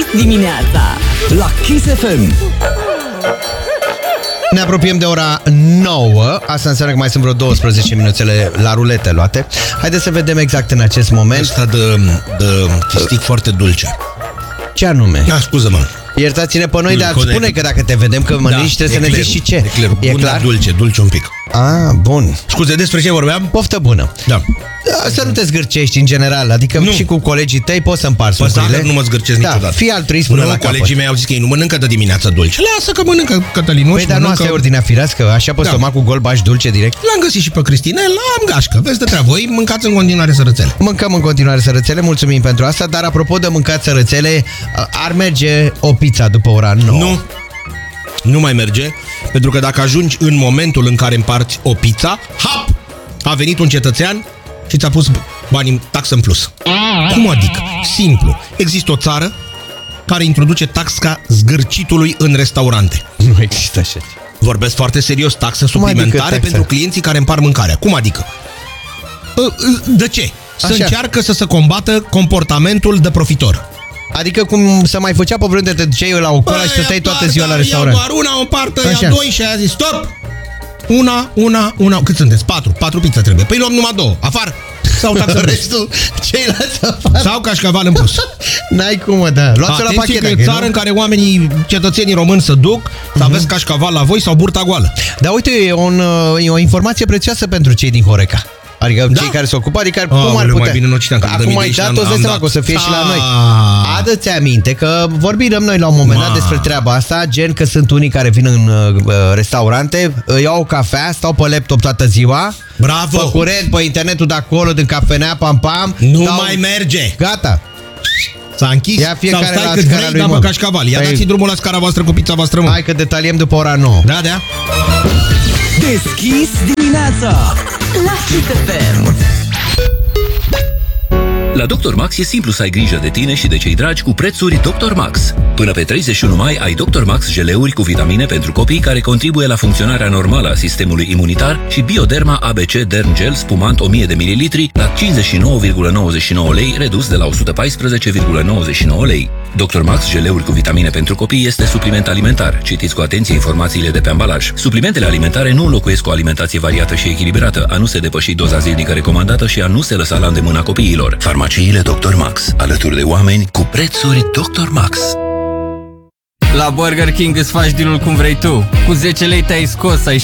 dimineața la Kiss FM. Ne apropiem de ora 9. Asta înseamnă că mai sunt vreo 12 minuțele la rulete luate. Haideți să vedem exact în acest moment. Asta de chistic foarte dulce. Ce anume? Scuză-mă. Iertați-ne pe noi, dar spune că dacă te vedem că mănânci, trebuie să ne zici și ce. E clar? Dulce un pic. Bun. Scuze, despre ce vorbeam? Poftă bună. Da. Să nu te zgârcești în general, adică și cu colegii tăi poți să împarți lucrurile. Nu mă zgârcesc niciodată. Fii altruist până la capăt. Colegii mei au zis că ei nu mănâncă de dimineață dulce. Lasă că mănâncă, Cătălin. Păi, dar nu asta e ordinea firească, așa pe stomacul gol bași dulce direct? L-am găsit și pe Cristinel, am gașcă. Vezi de treabă, voi mâncați în continuare sărățele. Mâncăm în continuare sărățele, mulțumim pentru asta, dar apropo de mâncat sărățele, ar merge o pizza după ora 9. Nu mai merge, pentru că dacă ajungi în momentul în care împarți o pizza, a venit un cetățean și ți-a pus banii taxă în plus. Cum adică? Simplu. Există o țară care introduce taxa zgârcitului în restaurante. Nu există așa. Vorbesc foarte serios, taxă suplimentare pentru clienții care împar mâncarea. Cum adică? De ce? Să încearcă să se combată comportamentul de profitor. Adică cum se mai făcea pe vremea, te duceai la o cola și stăteai toată ziua la restaurant. Ia doar una, o partă, ia doi și aia zis, stop! Una. Cât sunteți? 4 pizza trebuie. Păi luăm numai 2. Afară. Sau taxă restul, ceilalți afară. Sau cașcaval în plus. N-ai cum, mă, da. Luați-o la pachet. Atenție că e țară în care cetățenii români se duc să aveți cașcaval la voi sau burta goală. Dar uite, e o informație prețioasă pentru cei din Horeca. Adică cei care se ocupă, adică cum ar putea... Mai bine nu citeam, acum ai dat, o să seama că o să fie și la noi. Adă-ți aminte că vorbim noi la un moment dat despre treaba asta, gen că sunt unii care vin în restaurante, iau o cafea, stau pe laptop toată ziua, bravo, pe curent, pe internetul de acolo, din cafenea, pam-pam. Nu mai merge. Gata. S-a închis. Ia fiecare sau stai la cât vrei, dar pe cașcaval. Ia dați drumul la scara voastră cu pizza voastră, mă. Hai că detaliem după ora 9. Da. Deschis dimineața la Kiss FM. La Dr. Max e simplu să ai grijă de tine și de cei dragi cu prețuri Dr. Max. Până pe 31 mai ai Dr. Max geleuri cu vitamine pentru copii care contribuie la funcționarea normală a sistemului imunitar și Bioderma ABC Derm Gel spumant 1000 de ml la 59,99 lei, redus de la 114,99 lei. Dr. Max geleuri cu vitamine pentru copii este supliment alimentar. Citiți cu atenție informațiile de pe ambalaj. Suplimentele alimentare nu înlocuiesc o alimentație variată și echilibrată, a nu se depăși doza zilnică recomandată și a nu se lăsa la îndemâna copiilor. Farmaciile Dr. Max, alături de oameni cu prețuri Dr. Max. La Burger King îți faci deal-ul cum vrei tu. Cu 10 lei te-ai scos, ai